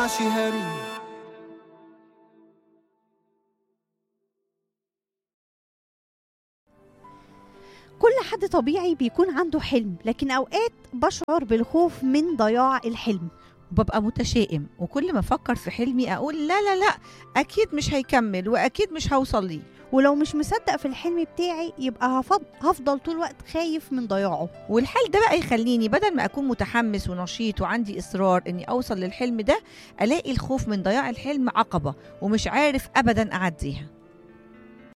شهري. كل حد طبيعي بيكون عنده حلم، لكن أوقات بشعر بالخوف من ضياع الحلم. وببقى متشائم، وكل ما أفكر في حلمي أقول لا لا لا، أكيد مش هيكمل وأكيد مش هوصل ليه. ولو مش مصدق في الحلم بتاعي يبقى هفضل طول الوقت خايف من ضياعه. والحال ده بقى يخليني بدل ما أكون متحمس ونشيط وعندي إصرار إني أوصل للحلم ده، ألاقي الخوف من ضياع الحلم عقبة ومش عارف أبدا أعديها.